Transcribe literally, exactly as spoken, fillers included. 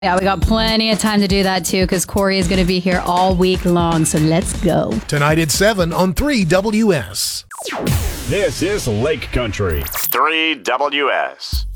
Yeah, we got plenty of time to do that too because Corey is going to be here all week long. So let's go. Tonight at seven on three W S. This is Lake Country. three W S.